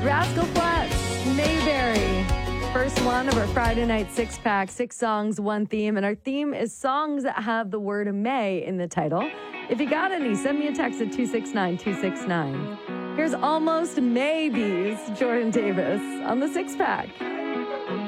Rascal Flatts, Mayberry. First one of our Friday night six pack, 6 songs, 1 theme. And our theme is songs that have the word May in the title. If you got any, send me a text at 269-269. Here's Almost Maybes, Jordan Davis on the 6 pack.